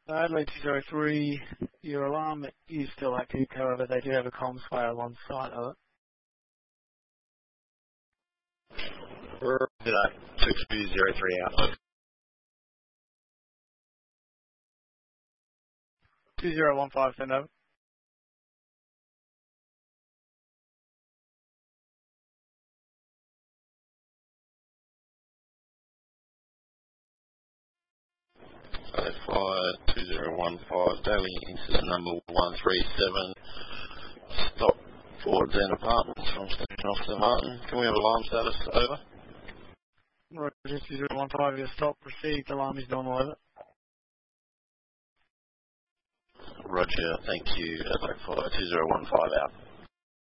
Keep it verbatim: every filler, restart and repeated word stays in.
Adelaide two zero three, your alarm is still active, however they do have a comms fail on site of it. Roger, two two zero three out. two zero one five, send over. Fire two zero one five, daily incident number one three seven, stop for Den Apartments from Station Officer Martin. Can we have alarm status? Over. Roger, two zero one five, your stop received, alarm is normal, over. Roger, thank you. Adelaide Fire two zero one five out.